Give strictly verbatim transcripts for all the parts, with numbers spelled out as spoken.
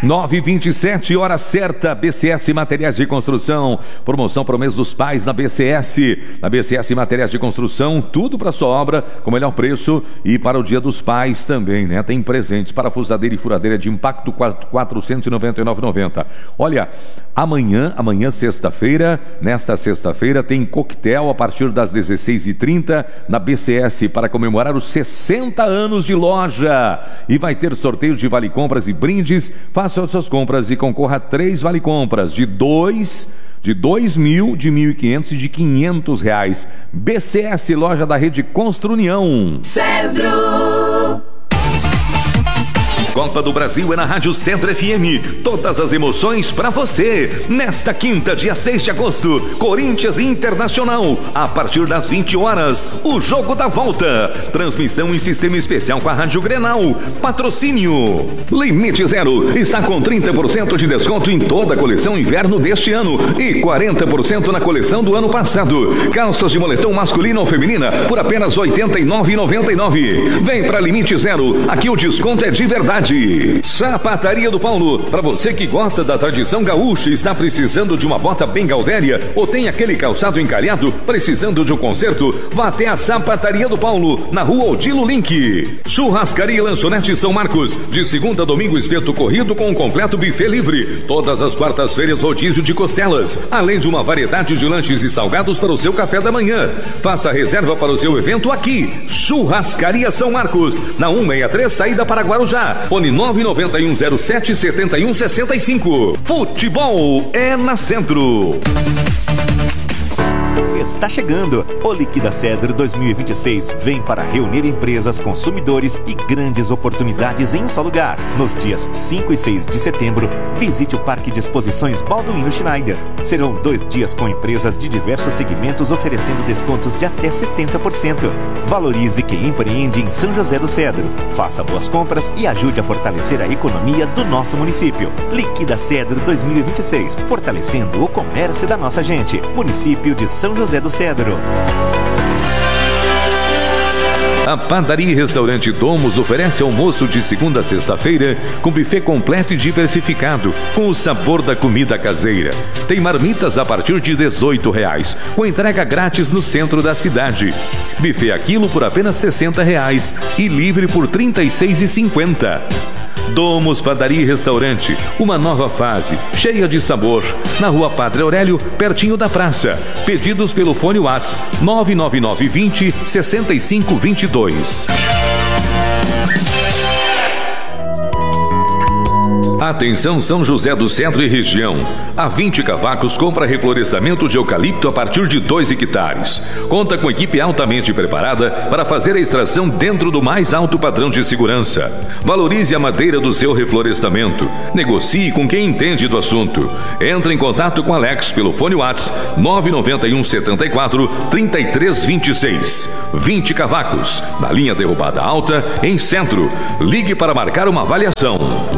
nove e vinte e sete, hora certa, B C S Materiais de Construção, promoção para o mês dos pais na B C S, na B C S Materiais de Construção, tudo para sua obra com melhor preço e para o dia dos pais também, né? Tem presentes, parafusadeira e furadeira de impacto quatrocentos e noventa e nove reais e noventa centavos. Olha, amanhã, amanhã sexta-feira, nesta sexta-feira tem coquetel a partir das dezesseis e trinta na B C S para comemorar os sessenta anos de loja e vai ter sorteio de vale compras e brindes. Faça as suas compras e concorra a três vale compras de dois, de dois mil, de mil e quinhentos e de quinhentos reais. B C S, loja da Rede Construnião. Cedro. Copa do Brasil é na Rádio Cedro F M. Todas as emoções para você. Nesta quinta, dia seis de agosto, Corinthians Internacional. A partir das vinte horas, o jogo da volta. Transmissão em sistema especial com a Rádio Grenal. Patrocínio Limite Zero. Está com trinta por cento de desconto em toda a coleção inverno deste ano e quarenta por cento na coleção do ano passado. Calças de moletom masculina ou feminina por apenas oitenta e nove reais e noventa e nove centavos. Vem para Limite Zero. Aqui o desconto é de verdade. Sapataria do Paulo. Para você que gosta da tradição gaúcha e está precisando de uma bota bem gaudéria ou tem aquele calçado encalhado precisando de um conserto, vá até a Sapataria do Paulo, na rua Odilo Link. Churrascaria e Lanchonete São Marcos. De segunda a domingo, espeto corrido com um completo buffet livre. Todas as quartas-feiras, rodízio de costelas. Além de uma variedade de lanches e salgados para o seu café da manhã. Faça a reserva para o seu evento aqui. Churrascaria São Marcos. Na cento e sessenta e três, saída para Guarujá. Fone nove nove um zero sete sete um seis cinco. Futebol é na Centro. Está chegando. O Liquida Cedro dois mil e vinte e seis vem para reunir empresas, consumidores e grandes oportunidades em um só lugar. Nos dias cinco e seis de setembro, visite o Parque de Exposições Balduino Schneider. Serão dois dias com empresas de diversos segmentos oferecendo descontos de até setenta por cento. Valorize quem empreende em São José do Cedro. Faça boas compras e ajude a fortalecer a economia do nosso município. Liquida Cedro dois mil e vinte e seis, fortalecendo o comércio da nossa gente. Município de São José do Cedro. A Padaria e Restaurante Domus oferece almoço de segunda a sexta-feira com buffet completo e diversificado, com o sabor da comida caseira. Tem marmitas a partir de dezoito reais, com entrega grátis no centro da cidade. Buffet a quilo por apenas sessenta reais e livre por trinta e seis reais e cinquenta centavos. Domus Padaria e Restaurante, uma nova fase, cheia de sabor. Na rua Padre Aurélio, pertinho da praça. Pedidos pelo fone WhatsApp nove nove nove vinte sessenta e cinco vinte e dois. Atenção São José do Cedro e região. A vinte Cavacos compra reflorestamento de eucalipto a partir de dois hectares. Conta com equipe altamente preparada para fazer a extração dentro do mais alto padrão de segurança. Valorize a madeira do seu reflorestamento. Negocie com quem entende do assunto. Entre em contato com Alex pelo fone WhatsApp nove nove um sete quatro três três dois seis. vinte Cavacos, na linha Derrubada Alta, em Centro. Ligue para marcar uma avaliação.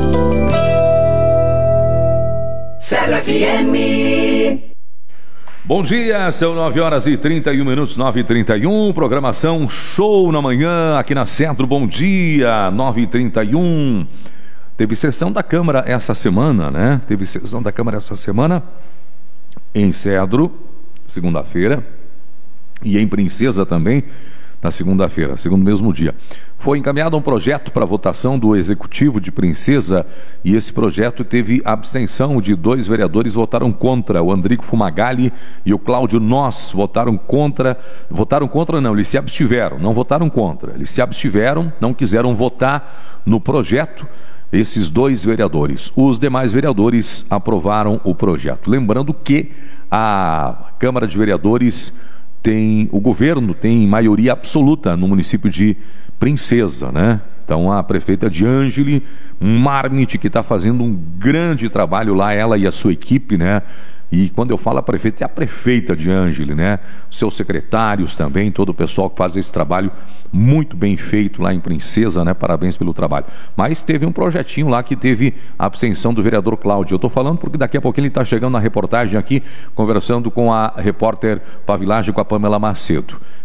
Cedro F M. Bom dia, são nove horas e trinta e um minutos, nove e trinta e um, programação show na manhã aqui na Cedro. Bom dia, nove e trinta e um. Teve sessão da Câmara essa semana, né? Teve sessão da Câmara essa semana em Cedro, segunda-feira, e em Princesa também, na segunda-feira, segundo mesmo dia. Foi encaminhado um projeto para votação do Executivo de Princesa e esse projeto teve abstenção de dois vereadores, votaram contra, o Andrigo Fumagalli e o Cláudio Nós votaram contra, votaram contra não, eles se abstiveram, não votaram contra, eles se abstiveram, não quiseram votar no projeto, esses dois vereadores. Os demais vereadores aprovaram o projeto. Lembrando que a Câmara de Vereadores tem, o governo tem maioria absoluta no município de Princesa, né? Então a prefeita Diângeli Marmite, que está fazendo um grande trabalho lá, ela e a sua equipe, né? E quando eu falo a prefeita, é a prefeita Diângeli, né? Seus secretários também, todo o pessoal que faz esse trabalho muito bem feito lá em Princesa, né? Parabéns pelo trabalho. Mas teve um projetinho lá que teve a abstenção do vereador Cláudio. Eu estou falando porque daqui a pouquinho ele está chegando na reportagem aqui, conversando com a repórter Pavilagem, com a Pamela Macedo.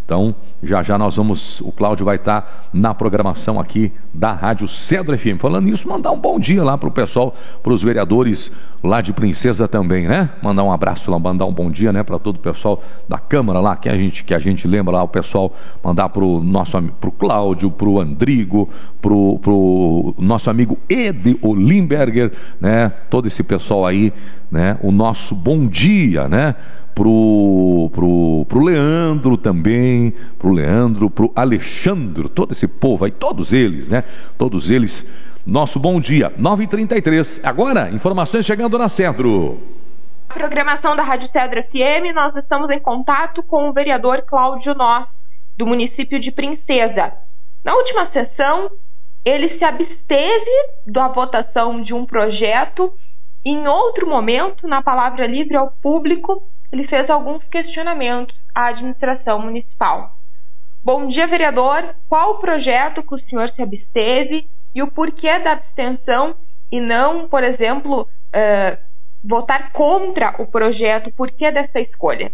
Então, já já nós vamos, o Cláudio vai estar na programação aqui da Rádio Cedro F M. Falando nisso, mandar um bom dia lá para o pessoal, para os vereadores lá de Princesa também, né? Mandar um abraço lá, mandar um bom dia, né, para todo o pessoal da Câmara lá, que a gente, que a gente lembra lá, o pessoal mandar para o nosso, pro Cláudio, para o Andrigo, para o nosso amigo Ede Olimberger, né? Todo esse pessoal aí, né? O nosso bom dia, né? Pro, pro, pro Leandro também, pro Leandro, pro Alexandre, todo esse povo aí, todos eles, né? Todos eles, nosso bom dia, nove e trinta e três. Agora, informações chegando na Cedro. Na programação da Rádio Cedro F M, nós estamos em contato com o vereador Cláudio Noss, do município de Princesa. Na última sessão, ele se absteve da votação de um projeto. Em outro momento, na palavra livre ao público, ele fez alguns questionamentos à administração municipal. Bom dia, vereador. Qual o projeto que o senhor se absteve e o porquê da abstenção e não, por exemplo, uh, votar contra o projeto? Por que dessa escolha?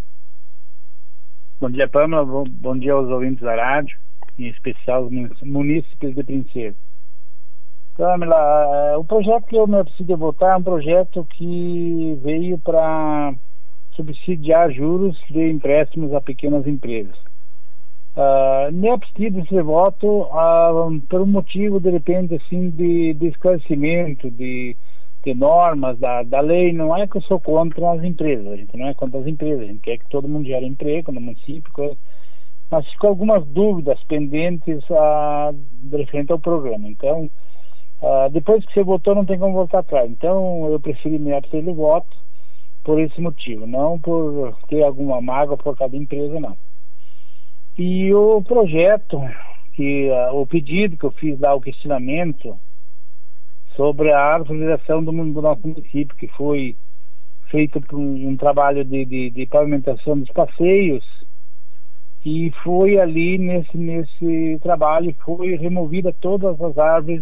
Bom dia, Pâmela. Bom, bom dia aos ouvintes da rádio, em especial os munícipes de Princesa. Pâmela, o projeto que eu me absteve de votar é um projeto que veio para subsidiar juros de empréstimos a pequenas empresas. Uh, me abstive desse voto uh, por um motivo, de repente, assim, de, de esclarecimento, de, de normas da, da lei. Não é que eu sou contra as empresas, a gente não é contra as empresas, a gente quer que todo mundo gere emprego no município, mas ficou algumas dúvidas pendentes uh, de referente ao programa. Então, uh, depois que você votou, não tem como voltar atrás. Então, eu preferi me abster do voto por esse motivo, não por ter alguma mágoa por cada empresa, não. E o projeto, que, uh, o pedido que eu fiz lá, o questionamento sobre a arborização do, do nosso município, que foi feito por um, um trabalho de, de, de pavimentação dos passeios, e foi ali nesse, nesse trabalho, foi removida todas as árvores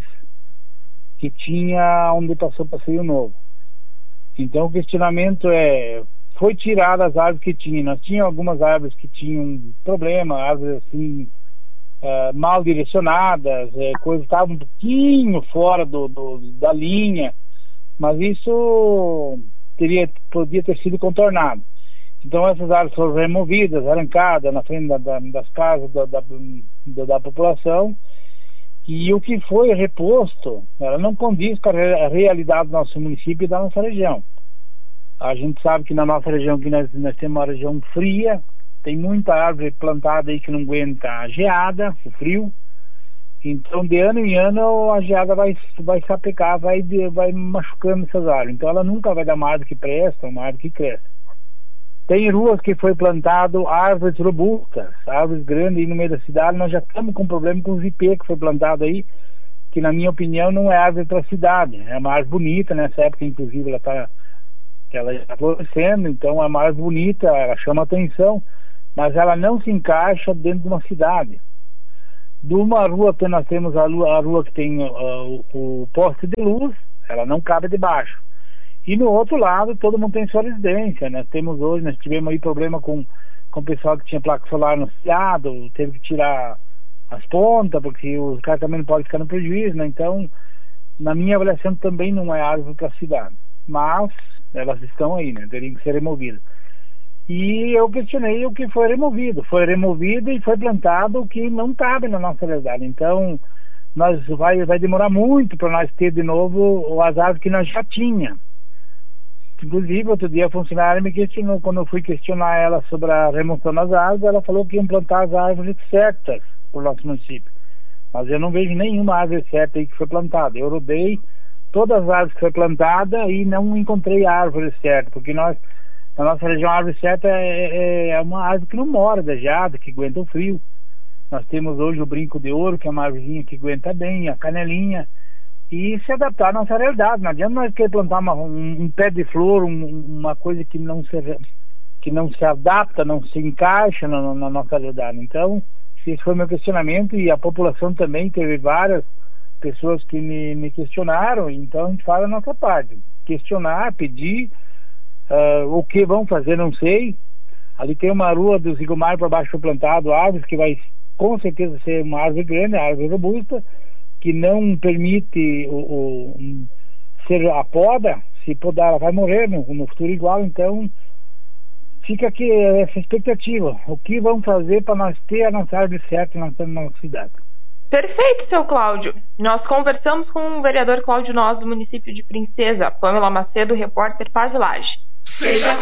que tinha onde passou o passeio novo. Então o questionamento é, foi tirada as árvores que tinha. Nós tínhamos algumas árvores que tinham problema, árvores assim, uh, mal direcionadas, é, coisas que estavam um pouquinho fora do, do, da linha, mas isso teria, podia ter sido contornado. Então essas árvores foram removidas, arrancadas na frente da, da, das casas da, da, da, da população. E o que foi reposto, ela não condiz com a realidade do nosso município e da nossa região. A gente sabe que na nossa região, que nós, nós temos uma região fria, tem muita árvore plantada aí que não aguenta a geada, o frio. Então, de ano em ano, a geada vai, vai sapecar, vai, vai machucando essas árvores. Então, ela nunca vai dar uma árvore que presta, uma árvore que cresce. Tem ruas que foi plantado árvores robustas, árvores grandes aí no meio da cidade. Nós já estamos com problema com os ipê que foi plantado aí, que na minha opinião não é árvore para a cidade. É uma árvore bonita, nessa época inclusive ela está ela está florescendo, então é uma árvore bonita, ela chama atenção, mas ela não se encaixa dentro de uma cidade. De uma rua que nós temos a rua, a rua que tem uh, o, o poste de luz, ela não cabe debaixo. E no outro lado, todo mundo tem sua residência. Nós temos hoje, nós tivemos aí problema com, com o pessoal que tinha placa solar no telhado, teve que tirar as pontas, porque os caras também não podem ficar no prejuízo, né? Então, na minha avaliação, também não é árvore para a cidade. Mas, elas estão aí, né? Teriam que ser removidas. E eu questionei o que foi removido. Foi removido e foi plantado o que não cabe na nossa realidade. Então, nós vai, vai demorar muito para nós ter de novo as árvores que nós já tínhamos. Inclusive, outro dia a funcionária me questionou, quando eu fui questionar ela sobre a remoção das árvores, ela falou que iam plantar as árvores certas para o nosso município. Mas eu não vejo nenhuma árvore certa aí que foi plantada. Eu rodei todas as árvores que foi plantada e não encontrei a árvore certa, porque nós, na nossa região, a árvore certa é, é uma árvore que não mora da geada, que aguenta o frio. Nós temos hoje o brinco de ouro, que é uma árvorezinha que aguenta bem, a canelinha, e se adaptar à nossa realidade. Não adianta nós querer plantar uma, um, um pé de flor, um, uma coisa que não, se, que não se adapta, não se encaixa na, na nossa realidade. Então, esse foi meu questionamento, e a população também teve várias pessoas que me, me questionaram. Então a gente faz a nossa parte, questionar, pedir, uh, o que vão fazer não sei, Ali tem uma rua do Zigomar para baixo plantado árvores, que vai com certeza ser uma árvore grande, árvore robusta, que não permite o, o, ser a poda. Se podar, ela vai morrer no, no futuro igual. Então fica aqui essa expectativa. O que vamos fazer para nós ter a nossa árvore certa na nossa cidade? Perfeito, seu Cláudio. Nós conversamos com o vereador Cláudio Noss, do município de Princesa. Pamela Macedo, repórter Paz Laje. Seja